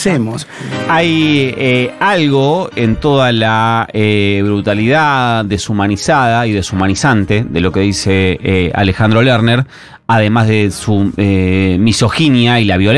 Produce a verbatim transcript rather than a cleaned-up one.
hacemos. Hay eh, algo en toda la eh, brutalidad deshumanizada y deshumanizante de lo que dice eh, Alejandro Lerner, además de su eh, misoginia y la violencia